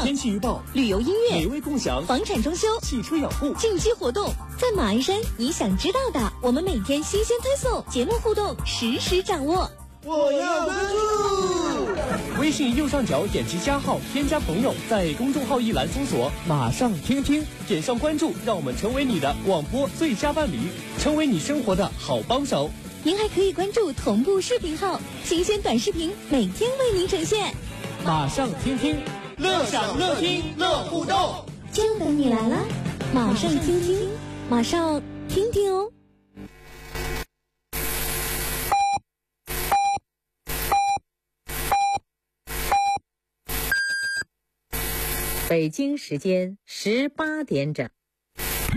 天气预报、 旅游音乐、 美味共享、 房产装修、 汽车养护、 近期活动，在马鞍山你想知道的，我们每天新鲜推送，节目互动实时掌握。 我要关注。 微信右上角点击加号，添加朋友，在公众号一栏搜索“马上听听”，点上关注，让我们成为你的广播最佳伴侣，成为你生活的好帮手。 您还可以关注同步视频号，新鲜短视频每天为您呈现。 马上听听， 乐享乐听乐互动， 就等你来了。马上听听，马上听听哦。 北京时间18点整。